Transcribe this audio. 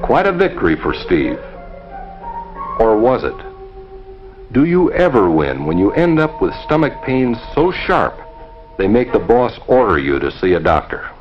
Quite a victory for Steve. Or was it? Do you ever win when you end up with stomach pains so sharp they make the boss order you to see a doctor?